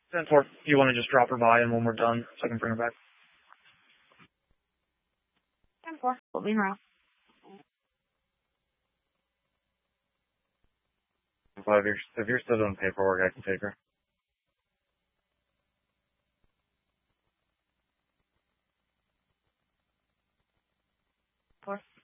10-4. You want to just drop her by and when we're done, so I can bring her back? 10-4. We'll be around. Well, if you're still doing paperwork, I can take her. 4.